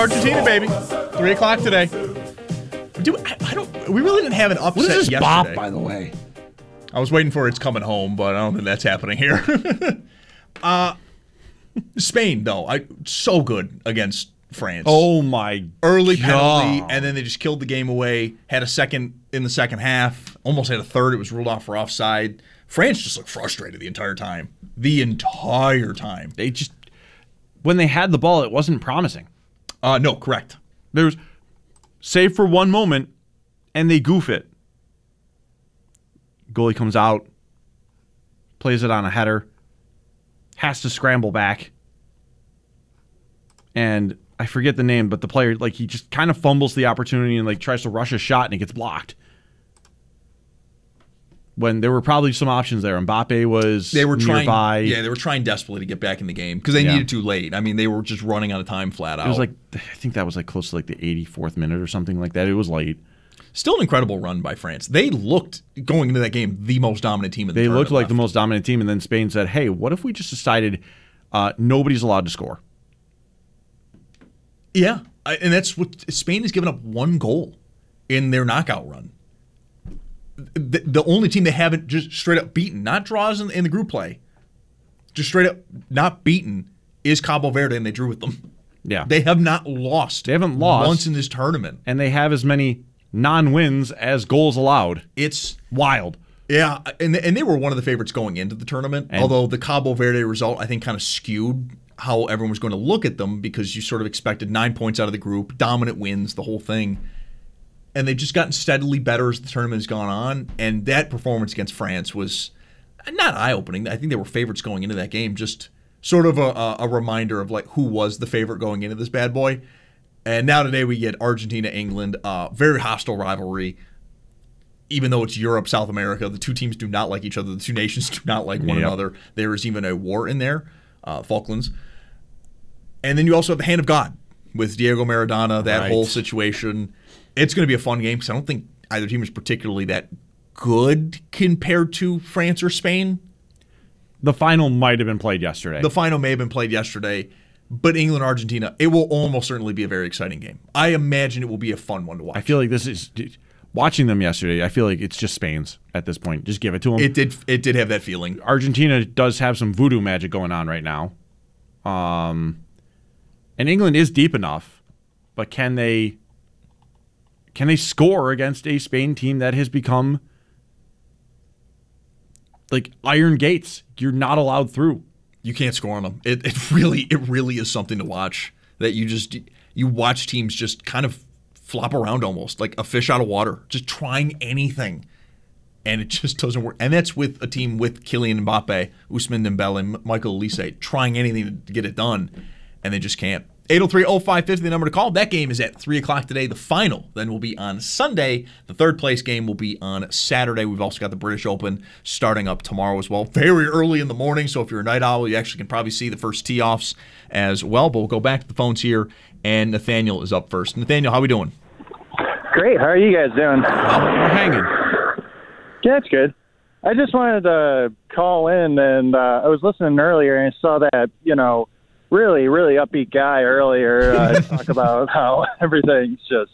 Argentina, baby. 3 o'clock today. Dude, I don't. We really didn't have an upset What is this yesterday. bop, by the way? I was waiting for It's Coming Home, but I don't think that's happening here. Spain, though, so good against France. Oh my! Early God. penalty, and then they just killed the game away. Had a second in the second half. Almost had a third. It was ruled off for offside. France just looked frustrated the entire time. They just, when they had the ball, it wasn't promising. No, correct. There's, save for one moment, and they goof it. Goalie comes out, plays it on a header, has to scramble back, and I forget the name, but the player, like, he just kind of fumbles the opportunity and, like, tries to rush a shot, and it gets blocked. When there were probably some options there. Mbappe was nearby. Yeah, they were trying desperately to get back in the game because they needed to late. I mean, they were just running out of time flat out. It was like, I think that was like close to like the 84th minute or something like that. It was late. Still an incredible run by France. They looked, going into that game, the most dominant team in the tournament. They looked like the most dominant team, and then Spain said, hey, what if we just decided nobody's allowed to score? Yeah, and that's what Spain has given up one goal in their knockout run. The only team they haven't just straight up beaten, not draws in the group play, just straight up not beaten, is Cabo Verde, and they drew with them. Yeah. They have not lost. They haven't lost once in this tournament. And they have as many non-wins as goals allowed. It's wild. Yeah, and they were one of the favorites going into the tournament, although the Cabo Verde result, I think, kind of skewed how everyone was going to look at them because you sort of expected 9 points out of the group, dominant wins, the whole thing. And they've just gotten steadily better as the tournament has gone on. And that performance against France was not eye-opening. I think they were favorites going into that game. Just sort of a reminder of like who was the favorite going into this bad boy. And now today we get Argentina-England. Very hostile rivalry. Even though it's Europe, South America, the two teams do not like each other. The two nations do not like one another. There is even a war in there, Falklands. And then you also have the hand of God with Diego Maradona, that whole situation. It's going to be a fun game because I don't think either team is particularly that good compared to France or Spain. The final might have been played yesterday. The final may have been played yesterday, but England-Argentina, it will almost certainly be a very exciting game. I imagine it will be a fun one to watch. I feel like this is, watching them yesterday, I feel like it's just Spain's at this point. Just give it to them. It did have that feeling. Argentina does have some voodoo magic going on right now. And England is deep enough, but can they score against a Spain team that has become like iron gates? You're not allowed through. You can't score on them. It really is something to watch. That you watch teams just kind of flop around almost like a fish out of water, just trying anything, and it just doesn't work. And that's with a team with Kylian Mbappe, Ousmane Dembele, Michael Olise trying anything to get it done, and they just can't. 803-0550, the number to call. That game is at 3 o'clock today. The final then will be on Sunday. The third place game will be on Saturday. We've also got the British Open starting up tomorrow as well. Very early in the morning, so if you're a night owl, you actually can probably see the first tee-offs as well. But we'll go back to the phones here, and Nathaniel is up first. Nathaniel, how we doing? Great. How are you guys doing? We're hanging. Yeah, it's good. I just wanted to call in, and I was listening earlier, and I saw that, really, really upbeat guy earlier talk about how everything's just,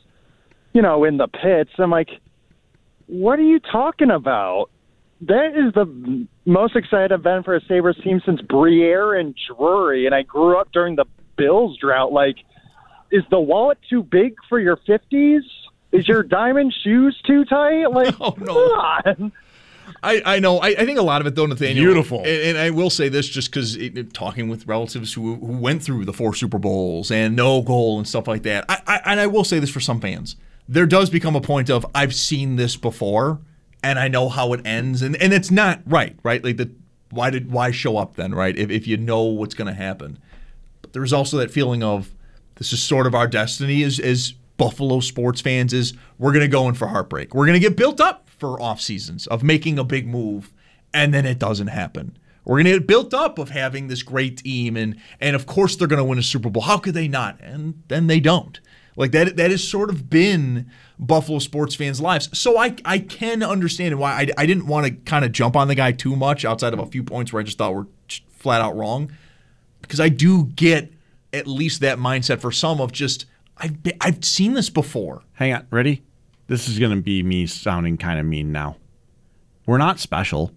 in the pits. I'm like, what are you talking about? That is the most excited I've been for a Sabres team since Briere and Drury, and I grew up during the Bills drought. Like, is the wallet too big for your 50s? Is your diamond shoes too tight? Like, oh, no. Come on. I know. I think a lot of it, though, Nathaniel. Beautiful. And I will say this just because talking with relatives who went through the 4 Super Bowls and no goal and stuff like that, I will say this for some fans. There does become a point of, I've seen this before, and I know how it ends. And it's not right? Like, why show up then, right, if you know what's going to happen? But there's also that feeling of, this is sort of our destiny as Buffalo sports fans, is we're going to go in for heartbreak. We're going to get built up for off seasons of making a big move, and then it doesn't happen. We're going to get built up of having this great team, and of course they're going to win a Super Bowl. How could they not? And then they don't. Like that has sort of been Buffalo sports fans' lives. So I can understand why I didn't want to kind of jump on the guy too much outside of a few points where I just thought were flat out wrong, because I do get at least that mindset for some of just, I've seen this before. Hang on, ready? This is going to be me sounding kind of mean now. We're not special.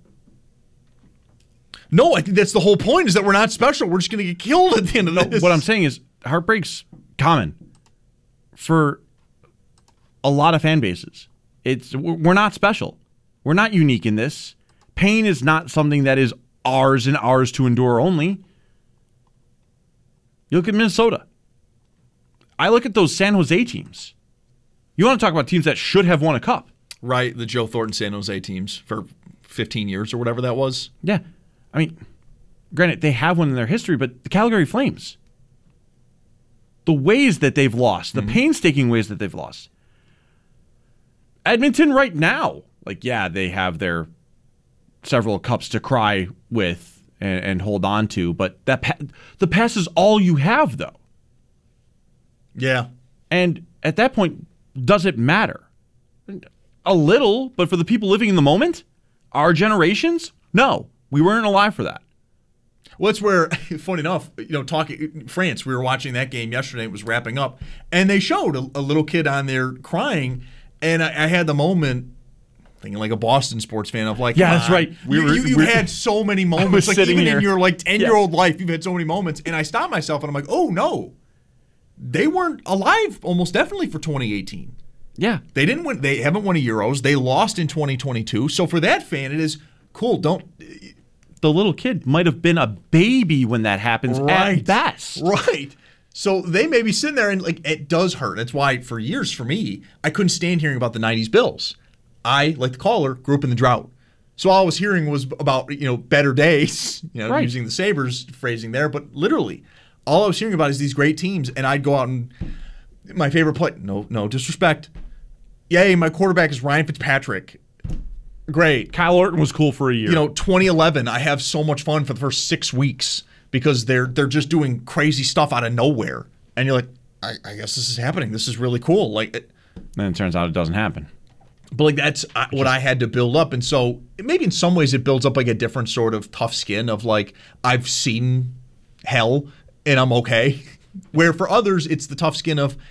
No, I think that's the whole point, is that we're not special. We're just going to get killed at the end of this. What I'm saying is heartbreak's common for a lot of fan bases. We're not special. We're not unique in this. Pain is not something that is ours and ours to endure only. You look at Minnesota. I look at those San Jose teams. You want to talk about teams that should have won a cup. Right, the Joe Thornton San Jose teams for 15 years or whatever that was. Yeah. I mean, granted, they have one in their history, but the Calgary Flames, the ways that they've lost, the painstaking ways that they've lost. Edmonton right now, like, yeah, they have their several cups to cry with and hold on to, but the past is all you have, though. Yeah. And at that point, does it matter? A little, but for the people living in the moment, our generations, no, we weren't alive for that. Well, that's where, funny enough, talking France, we were watching that game yesterday. It was wrapping up, and they showed a little kid on there crying, and I had the moment thinking like a Boston sports fan of like, yeah, that's right. You had so many moments, like even in your like 10-year-old life, you've had so many moments, and I stopped myself and I'm like, oh no, they weren't alive almost definitely for 2018. Yeah, they didn't win. They haven't won a Euros. They lost in 2022. So for that fan, it is cool. The little kid might have been a baby when that happens at best. Right. So they may be sitting there and like it does hurt. That's why for years for me, I couldn't stand hearing about the 90s Bills. I, like the caller, grew up in the drought. So all I was hearing was about, better days, right. Using the Sabres phrasing there, but literally all I was hearing about is these great teams, and I'd go out and my favorite play, no disrespect. Yay, my quarterback is Ryan Fitzpatrick. Great. Kyle Orton was cool for a year. 2011, I have so much fun for the first 6 weeks because they're just doing crazy stuff out of nowhere. And you're like, I guess this is happening. This is really cool. Then it turns out it doesn't happen. But that's what I had to build up. And so maybe in some ways it builds up like a different sort of tough skin of like, I've seen hell and I'm okay. Where for others, it's the tough skin of,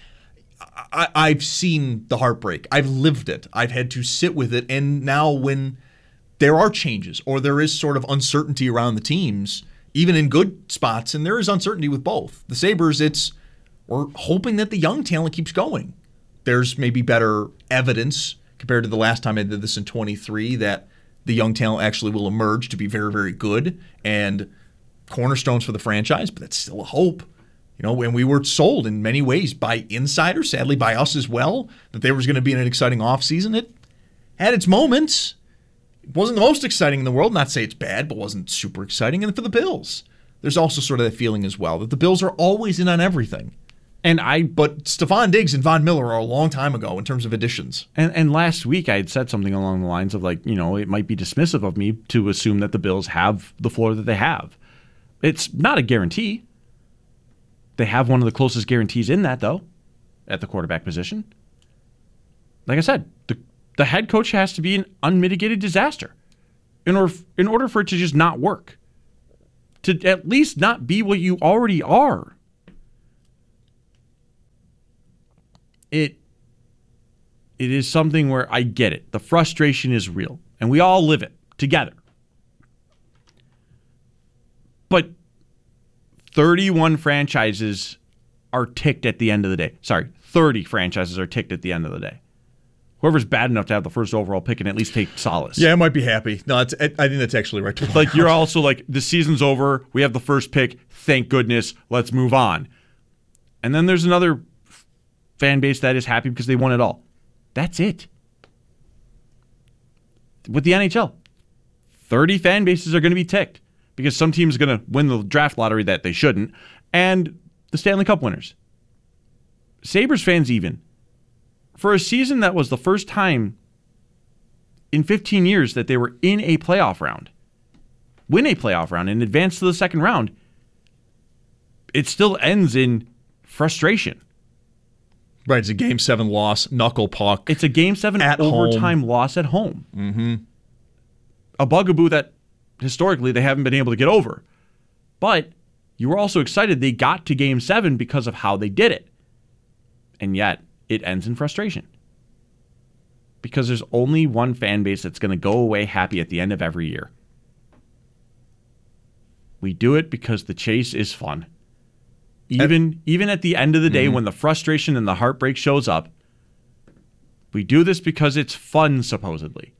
I've seen the heartbreak. I've lived it. I've had to sit with it. And now when there are changes or there is sort of uncertainty around the teams, even in good spots, and there is uncertainty with both. The Sabres, we're hoping that the young talent keeps going. There's maybe better evidence compared to the last time I did this in 23 that the young talent actually will emerge to be very, very good and cornerstones for the franchise, but that's still a hope. When we were sold in many ways by insiders, sadly by us as well, that there was going to be an exciting offseason. It had its moments. It wasn't the most exciting in the world. Not to say it's bad, but wasn't super exciting. And for the Bills, there's also sort of that feeling as well that the Bills are always in on everything. But Stephon Diggs and Von Miller are a long time ago in terms of additions. And last week I had said something along the lines of like, it might be dismissive of me to assume that the Bills have the floor that they have. It's not a guarantee. They have one of the closest guarantees in that, though, at the quarterback position. Like I said, the head coach has to be an unmitigated disaster in order for it to just not work. To at least not be what you already are. It is something where I get it. The frustration is real, and we all live it together. But 31 franchises are ticked at the end of the day. Sorry, 30 franchises are ticked at the end of the day. Whoever's bad enough to have the first overall pick can at least take solace. Yeah, I might be happy. No, I think that's actually right. Like you're also like, the season's over. We have the first pick. Thank goodness. Let's move on. And then there's another fan base that is happy because they won it all. That's it. With the NHL, 30 fan bases are going to be ticked. Because some team's going to win the draft lottery that they shouldn't, and the Stanley Cup winners. Sabres fans even. For a season that was the first time in 15 years that they were in a playoff round, win a playoff round and advance to the second round, it still ends in frustration. Right, it's a Game 7 loss, knuckle puck. It's a Game 7 overtime loss at home. Mm-hmm. A bugaboo that historically they haven't been able to get over. But you were also excited they got to Game 7 because of how they did it. And yet, it ends in frustration. Because there's only one fan base that's going to go away happy at the end of every year. We do it because the chase is fun. Even at the end of the day, when the frustration and the heartbreak shows up, we do this because it's fun, supposedly.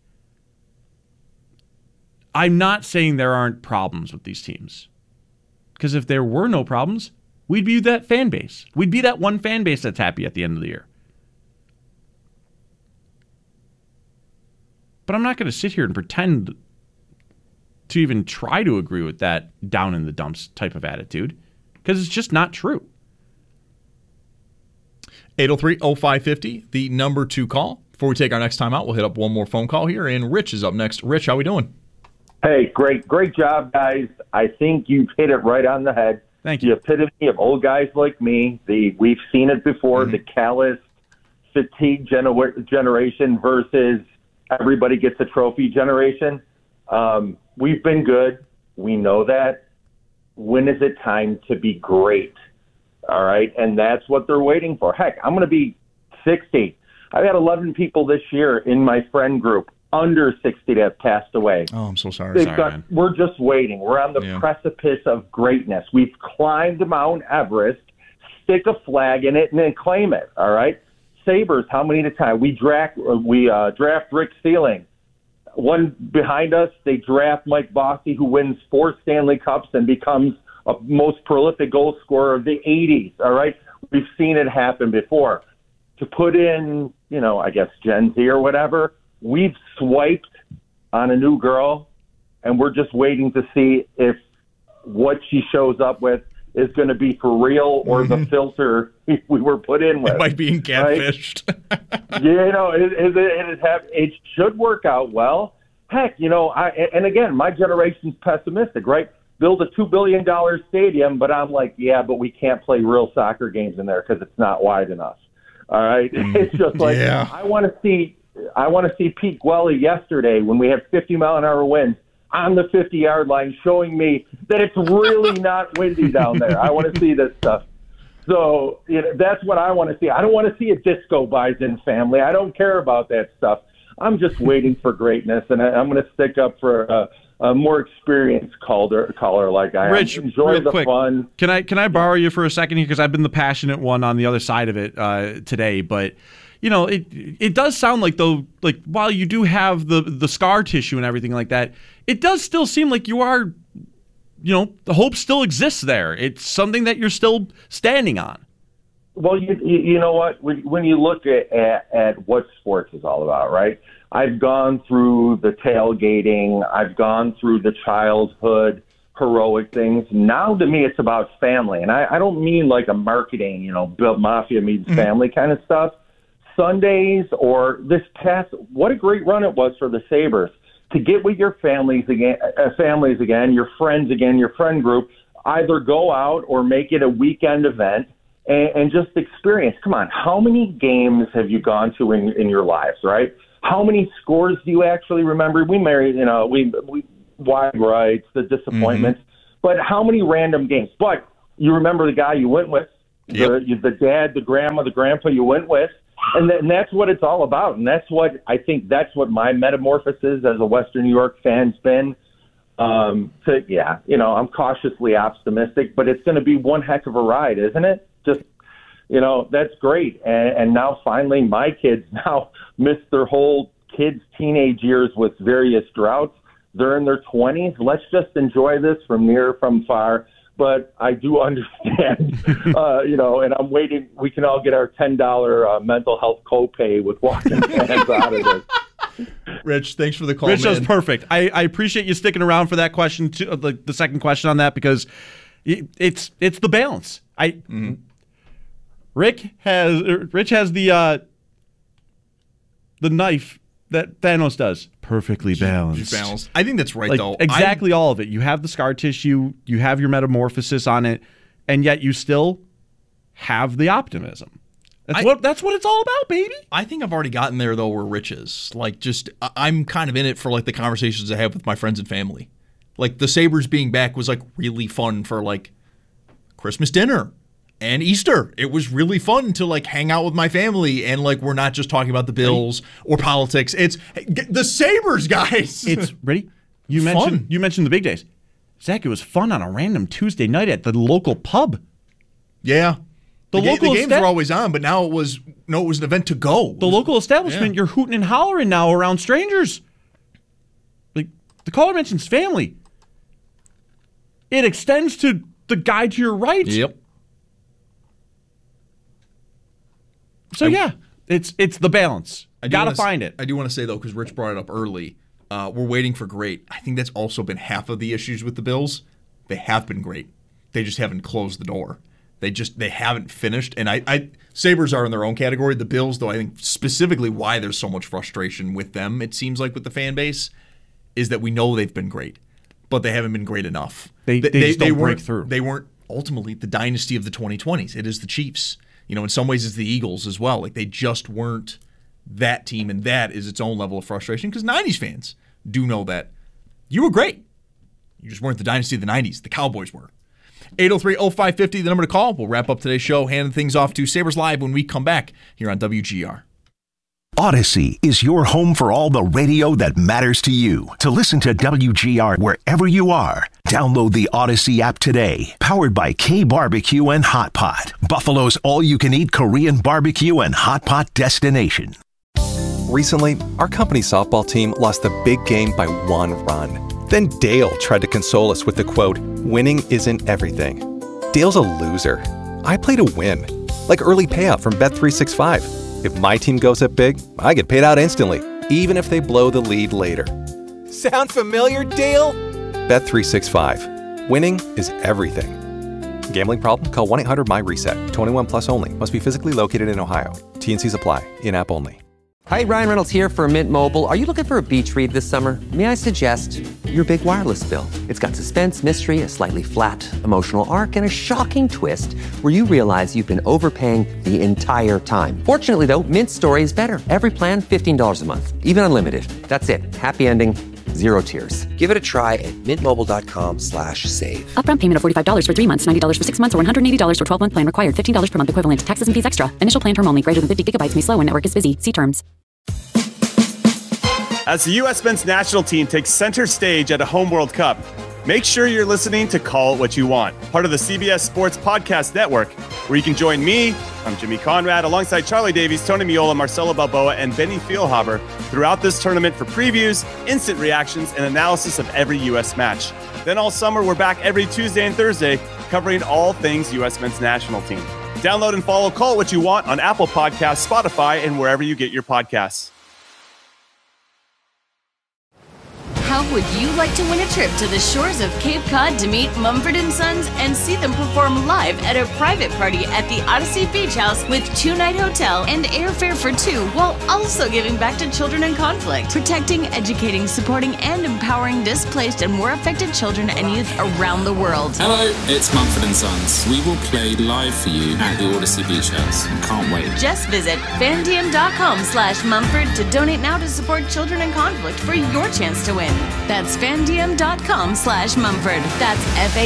I'm not saying there aren't problems with these teams. Because if there were no problems, we'd be that fan base. We'd be that one fan base that's happy at the end of the year. But I'm not going to sit here and pretend to even try to agree with that down in the dumps type of attitude, because it's just not true. 803-0550, the number to call. Before we take our next time out, we'll hit up one more phone call here, and Rich is up next. Rich, how we doing? Hey, great job, guys. I think you've hit it right on the head. Thank you. The epitome of old guys like me. We've seen it before, the callous, fatigued generation versus everybody gets a trophy generation. We've been good. We know that. When is it time to be great? All right, and that's what they're waiting for. Heck, I'm going to be 60. I've had 11 people this year in my friend group under 60 that have passed away. Oh, I'm so sorry. We're just waiting. We're on the precipice of greatness. We've climbed Mount Everest, stick a flag in it, and then claim it. All right. Sabres, how many at a time? We draft Rick Sealing. One behind us, they draft Mike Bossy, who wins 4 Stanley Cups and becomes a most prolific goal scorer of the 80s. All right. We've seen it happen before. To put in, I guess Gen Z or whatever, we've swiped on a new girl, and we're just waiting to see if what she shows up with is going to be for real or the filter we were put in with. It might be catfished. Right? It should work out well. Heck, and again, my generation's pessimistic, right? Build a $2 billion stadium, but I'm like, yeah, but we can't play real soccer games in there because it's not wide enough. All right, it's just like I want to see Pete Gwelly yesterday when we had 50-mile-an-hour winds on the 50-yard line, showing me that it's really not windy down there. I want to see this stuff. So that's what I want to see. I don't want to see a disco Bison family. I don't care about that stuff. I'm just waiting for greatness, and I'm going to stick up for a more experienced caller like I am. Rich, enjoy the quick, fun. Can I borrow you for a second here, because I've been the passionate one on the other side of it today, but it does sound like, though, like while you do have the scar tissue and everything like that, it does still seem like you are, the hope still exists there. It's something that you're still standing on. Well, you know what? When you look at what sports is all about, right? I've gone through the tailgating. I've gone through the childhood heroic things. Now, to me, it's about family. And I don't mean like a marketing, Bill Mafia means family kind of stuff. Sundays or this past, what a great run it was for the Sabres to get with your families again, your friends again, your friend group, either go out or make it a weekend event and just experience. Come on, how many games have you gone to in your lives, right? How many scores do you actually remember? We married, we wide rights, the disappointments, but how many random games? But you remember the guy you went with, the dad, the grandma, the grandpa you went with. And that's what it's all about. And that's what I think that's what my metamorphosis as a Western New York fan's been. I'm cautiously optimistic, but it's going to be one heck of a ride, isn't it? Just, that's great. And now finally my kids now missed their whole kids' teenage years with various droughts. They're in their 20s. Let's just enjoy this from near, from far. But I do understand, and I'm waiting. We can all get our $10 mental health copay with walking fans out of this. Rich, thanks for the call, Rich, man. that was perfect. I appreciate you sticking around for that question, too, the second question on that, because it's the balance. Rich has the knife that Thanos does. Perfectly balanced. I think that's right, though. Exactly all of it. You have the scar tissue, you have your metamorphosis on it, and yet you still have the optimism. That's what it's all about, baby. I think I've already gotten there, though, where Rich is. I'm kind of in it for, the conversations I have with my friends and family. The Sabres being back was, really fun for, Christmas dinner. and Easter. It was really fun to like hang out with my family, and like we're not just talking about the Bills or politics. It's the Sabres, guys. It's ready. You mentioned the big days. Zach, it was fun on a random Tuesday night at the local pub. Yeah. The games were always on, but now it was an event to go. The local establishment, you're hooting and hollering now around strangers. Like, the caller mentions family. It extends to the guy to your right. Yep. So, it's the balance. Gotta find it. I do want to say, though, because Rich brought it up early, we're waiting for great. I think that's also been half of the issues with the Bills. They have been great. They just haven't closed the door. They haven't finished. And Sabres are in their own category. The Bills, though, I think specifically why there's so much frustration with them, it seems like with the fan base, is that we know they've been great, but they haven't been great enough. They don't break through. They weren't ultimately the dynasty of the 2020s. It is the Chiefs. In some ways it's the Eagles as well. Like they just weren't that team, and that is its own level of frustration because 90s fans do know that. You were great. You just weren't the dynasty of the 90s. The Cowboys were. 803-0550, the number to call. We'll wrap up today's show, handing things off to Sabres Live when we come back here on WGR. Odyssey is your home for all the radio that matters to you. To listen to WGR wherever you are, download the Odyssey app today. Powered by K Barbecue and Hot Pot, Buffalo's all-you-can-eat Korean barbecue and hot pot destination. Recently, our company softball team lost the big game by 1 run. Then Dale tried to console us with the quote, "Winning isn't everything." Dale's a loser. I play to win. Like early payout from Bet365. If my team goes up big, I get paid out instantly, even if they blow the lead later. Sound familiar, Dale? Bet365. Winning is everything. Gambling problem? Call 1-800-MY-RESET. 21 plus only. Must be physically located in Ohio. T&Cs apply. In-app only. Hi, Ryan Reynolds here for Mint Mobile. Are you looking for a beach read this summer? May I suggest your big wireless bill? It's got suspense, mystery, a slightly flat, emotional arc, and a shocking twist where you realize you've been overpaying the entire time. Fortunately, though, Mint's story is better. Every plan, $15 a month. Even unlimited. That's it. Happy ending. Zero tears. Give it a try at mintmobile.com/save. Upfront payment of $45 for 3 months, $90 for 6 months, or $180 for 12-month plan required. $15 per month equivalent. Taxes and fees extra. Initial plan term only. Greater than 50 gigabytes may slow when network is busy. See terms. As the U.S. men's national team takes center stage at a home World Cup, make sure you're listening to Call It What You Want, part of the CBS Sports Podcast Network, where you can join me, I'm Jimmy Conrad, alongside Charlie Davies, Tony Miola, Marcelo Balboa, and Benny Feilhaber throughout this tournament for previews, instant reactions, and analysis of every U.S. match. Then all summer, we're back every Tuesday and Thursday, covering all things U.S. men's national team. Download and follow Call It What You Want on Apple Podcasts, Spotify, and wherever you get your podcasts. How would you like to win a trip to the shores of Cape Cod to meet Mumford & Sons and see them perform live at a private party at the Odyssey Beach House with 2-night hotel and airfare for 2, while also giving back to children in conflict, protecting, educating, supporting, and empowering displaced and war affected children and youth around the world? Hello, it's Mumford & Sons. We will play live for you at the Odyssey Beach House. Can't wait. Just visit fandiem.com/Mumford to donate now to support children in conflict for your chance to win. That's fandiem.com/Mumford. That's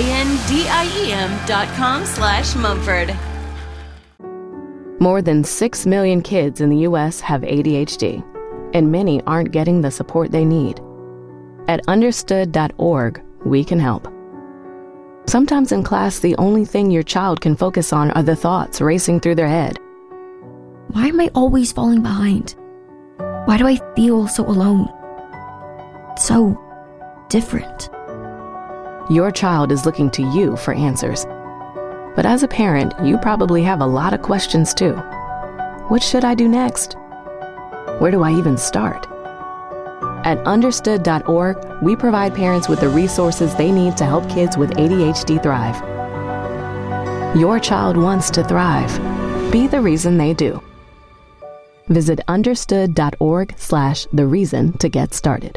FANDIEM.com/Mumford. More than 6 million kids in the U.S. have ADHD, and many aren't getting the support they need. At understood.org, we can help. Sometimes in class, the only thing your child can focus on are the thoughts racing through their head. Why am I always falling behind? Why do I feel so alone? So different. Your child is looking to you for answers. But as a parent, you probably have a lot of questions too. What should I do next? Where do I even start? At understood.org, we provide parents with the resources they need to help kids with ADHD thrive. Your child wants to thrive. Be the reason they do. Visit understood.org/thereason to get started.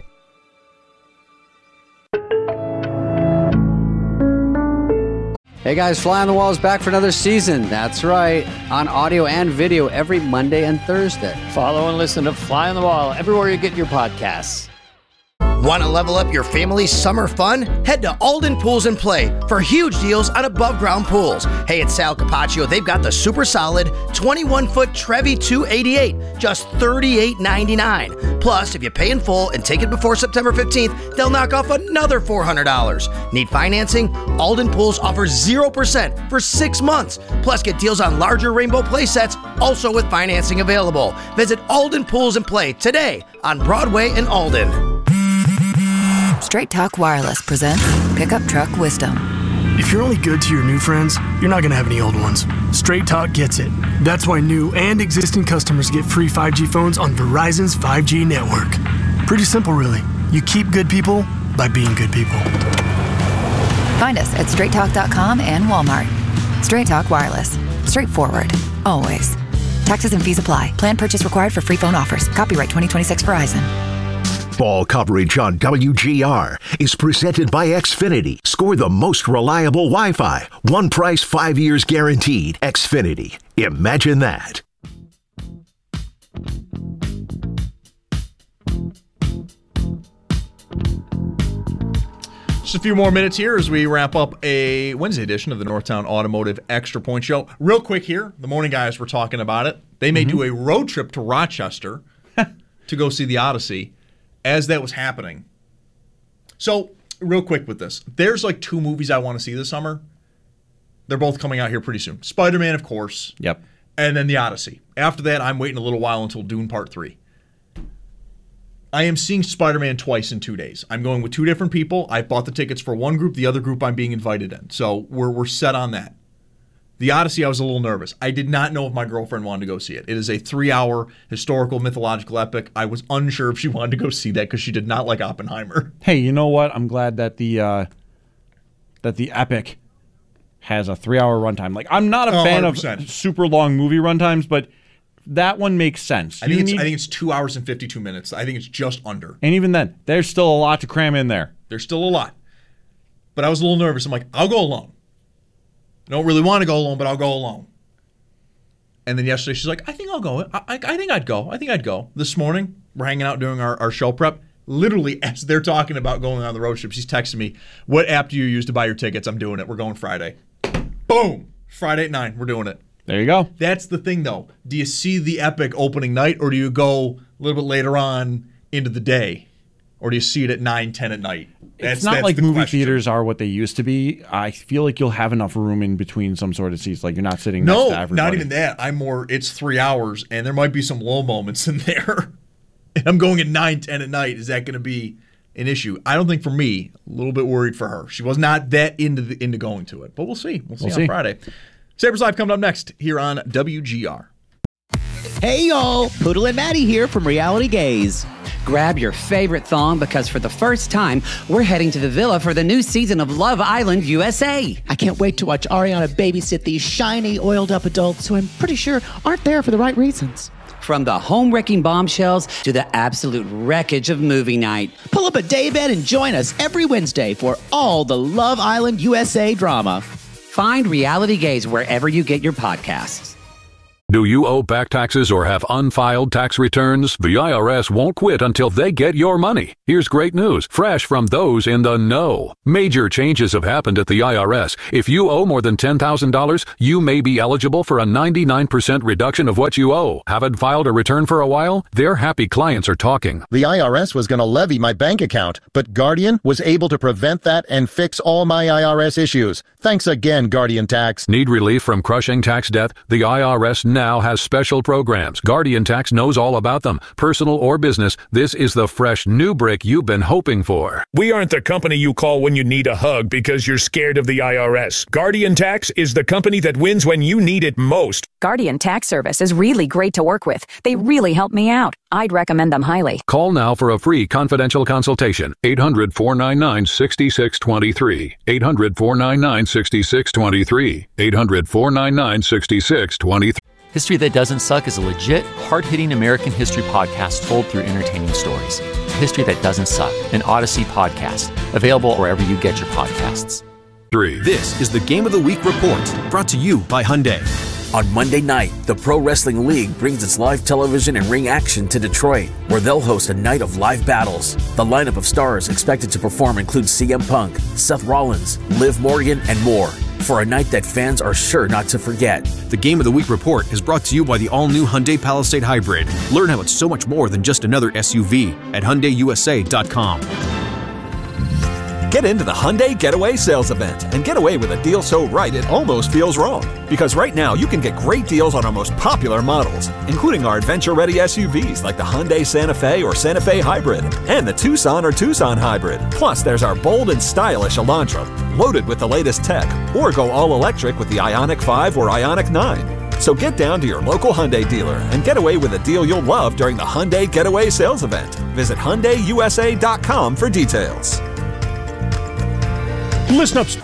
Hey guys, Fly on the Wall is back for another season. That's right, on audio and video every Monday and Thursday. Follow and listen to Fly on the Wall everywhere you get your podcasts. Want to level up your family's summer fun? Head to Alden Pools and Play for huge deals on above-ground pools. Hey, it's Sal Capaccio. They've got the super solid 21-foot Trevi 288, just $38.99. Plus, if you pay in full and take it before September 15th, they'll knock off another $400. Need financing? Alden Pools offers 0% for 6 months. Plus, get deals on larger Rainbow play sets, also with financing available. Visit Alden Pools and Play today on Broadway in Alden. Straight Talk Wireless presents Pickup Truck Wisdom. If you're only good to your new friends, you're not going to have any old ones. Straight Talk gets it. That's why new and existing customers get free 5G phones on Verizon's 5G network. Pretty simple, really. You keep good people by being good people. Find us at straighttalk.com and Walmart. Straight Talk Wireless. Straightforward. Always. Taxes and fees apply. Plan purchase required for free phone offers. Copyright 2026 Verizon. Fall coverage on WGR is presented by Xfinity. Score the most reliable Wi-Fi. One price, 5 years guaranteed. Xfinity. Imagine that. Just a few more minutes here as we wrap up a Wednesday edition of the Northtown Automotive Extra Point Show. Real quick here, the morning guys were talking about it. They may do a road trip to Rochester to go see the Odyssey. As that was happening. So, real quick with this. There's like 2 movies I want to see this summer. They're both coming out here pretty soon. Spider-Man, of course. Yep. And then the Odyssey. After that, I'm waiting a little while until Dune Part 3. I am seeing Spider-Man twice in 2 days. I'm going with 2 different people. I bought the tickets for one group. The other group I'm being invited in. So, we're set on that. The Odyssey, I was a little nervous. I did not know if my girlfriend wanted to go see it. It is a 3-hour historical mythological epic. I was unsure if she wanted to go see that because she did not like Oppenheimer. Hey, you know what? I'm glad that the epic has a 3-hour runtime. Like, I'm not a fan 100%. of super long movie runtimes, but that one makes sense. I think it's 2 hours and 52 minutes. I think it's just under. And even then, there's still a lot to cram in there. There's still a lot. But I was a little nervous. I'm like, I'll go alone. I don't really want to go alone, but I'll go alone. And then yesterday, she's like, I think I'll go. I think I'd go. I think I'd go. This morning, we're hanging out doing our show prep. Literally, as they're talking about going on the road trip, she's texting me, what app do you use to buy your tickets? I'm doing it. We're going Friday. Boom. Friday at 9. We're doing it. There you go. That's the thing, though. Do you see the epic opening night, or do you go a little bit later on into the day? Or do you see it at 9, 10 at night? It's not like movie theaters are what they used to be. I feel like you'll have enough room in between some sort of seats. Like, you're not sitting next to everybody. Not even that. It's 3 hours, and there might be some low moments in there. And I'm going at 9, 10 at night. Is that going to be an issue? I don't think for me. A little bit worried for her. She was not that into going to it. But we'll see. We'll see on Friday. Sabres Live coming up next here on WGR. Hey, y'all. Poodle and Maddie here from Reality Gaze. Grab your favorite thong because for the first time, we're heading to the villa for the new season of Love Island USA. I can't wait to watch Ariana babysit these shiny, oiled-up adults who I'm pretty sure aren't there for the right reasons. From the home-wrecking bombshells to the absolute wreckage of movie night. Pull up a daybed and join us every Wednesday for all the Love Island USA drama. Find Reality Gaze wherever you get your podcasts. Do you owe back taxes or have unfiled tax returns? The IRS won't quit until they get your money. Here's great news, fresh from those in the know. Major changes have happened at the IRS. If you owe more than $10,000, you may be eligible for a 99% reduction of what you owe. Haven't filed a return for a while? Their happy clients are talking. The IRS was going to levy my bank account, but Guardian was able to prevent that and fix all my IRS issues. Thanks again, Guardian Tax. Need relief from crushing tax debt? The IRS now has special programs. Guardian Tax knows all about them. Personal or business, this is the fresh new brick you've been hoping for. We aren't the company you call when you need a hug because you're scared of the IRS. Guardian Tax is the company that wins when you need it most. Guardian Tax Service is really great to work with. They really help me out. I'd recommend them highly. Call now for a free confidential consultation. 800-499-6623. 800-499-6623. 800-499-6623. History That Doesn't Suck is a legit, hard-hitting American history podcast told through entertaining stories. History That Doesn't Suck, an Odyssey podcast. Available wherever you get your podcasts. This is the Game of the Week report, brought to you by Hyundai. On Monday night, the Pro Wrestling League brings its live television and ring action to Detroit, where they'll host a night of live battles. The lineup of stars expected to perform includes CM Punk, Seth Rollins, Liv Morgan, and more, for a night that fans are sure not to forget. The Game of the Week report is brought to you by the all-new Hyundai Palisade Hybrid. Learn how it's so much more than just another SUV at HyundaiUSA.com. Get into the Hyundai Getaway Sales Event and get away with a deal so right it almost feels wrong. Because right now you can get great deals on our most popular models, including our adventure-ready SUVs like the Hyundai Santa Fe or Santa Fe Hybrid and the Tucson or Tucson Hybrid. Plus, there's our bold and stylish Elantra, loaded with the latest tech, or go all-electric with the Ioniq 5 or Ioniq 9. So get down to your local Hyundai dealer and get away with a deal you'll love during the Hyundai Getaway Sales Event. Visit HyundaiUSA.com for details. Listen up.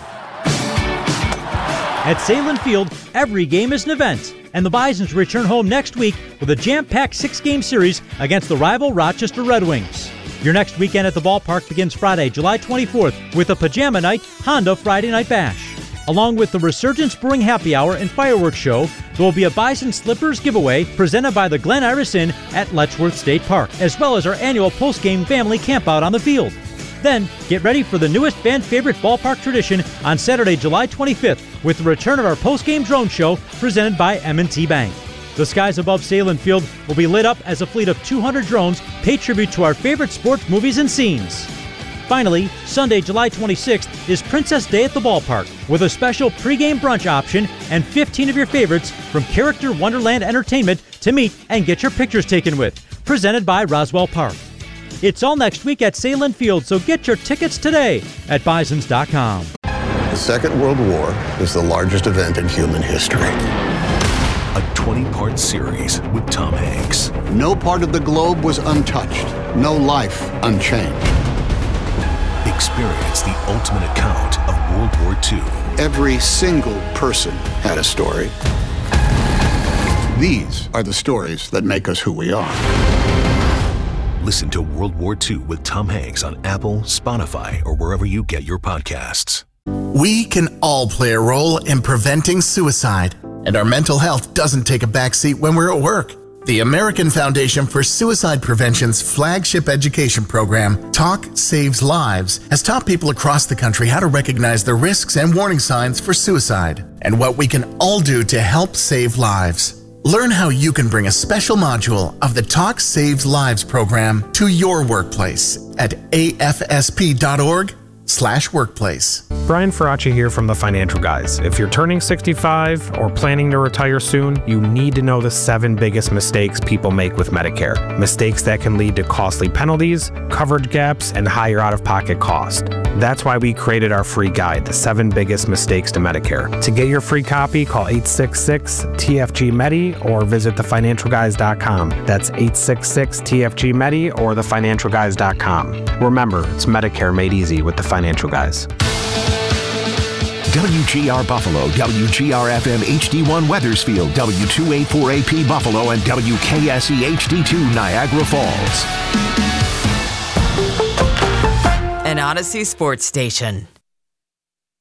At Salem Field, every game is an event, and the Bisons return home next week with a jam-packed 6-game series against the rival Rochester Red Wings. Your next weekend at the ballpark begins Friday, July 24th with a Pajama Night Honda Friday Night Bash. Along with the Resurgence Brewing Happy Hour and Fireworks Show, there will be a Bison Slippers giveaway presented by the Glen Iris Inn at Letchworth State Park, as well as our annual post-game family campout on the field. Then, get ready for the newest fan-favorite ballpark tradition on Saturday, July 25th with the return of our post-game drone show presented by M&T Bank. The skies above Salem Field will be lit up as a fleet of 200 drones pay tribute to our favorite sports movies and scenes. Finally, Sunday, July 26th is Princess Day at the ballpark with a special pregame brunch option and 15 of your favorites from Character Wonderland Entertainment to meet and get your pictures taken with, presented by Roswell Park. It's all next week at Salem Field, so get your tickets today at Bisons.com. The Second World War is the largest event in human history. A 20-part series with Tom Hanks. No part of the globe was untouched. No life unchanged. Experience the ultimate account of World War II. Every single person had a story. These are the stories that make us who we are. Listen to World War II with Tom Hanks on Apple, Spotify, or wherever you get your podcasts. We can all play a role in preventing suicide, and our mental health doesn't take a backseat when we're at work. The American Foundation for Suicide Prevention's flagship education program, Talk Saves Lives, has taught people across the country how to recognize the risks and warning signs for suicide, and what we can all do to help save lives. Learn how you can bring a special module of the Talk Saves Lives program to your workplace at afsp.org/workplace. Brian Faraci here from the Financial Guys. If you're turning 65 or planning to retire soon, you need to know the 7 biggest mistakes people make with Medicare. Mistakes that can lead to costly penalties, coverage gaps, and higher out-of-pocket cost. That's why we created our free guide, The 7 Biggest Mistakes to Medicare. To get your free copy, call 866-TFG-MEDI or visit thefinancialguys.com. That's 866-TFG-MEDI or thefinancialguys.com. Remember, it's Medicare made easy with the Financial Guys. WGR Buffalo, WGR-FM HD1 Weathersfield, W284AP Buffalo, and WKSE HD2 Niagara Falls. An Odyssey sports station.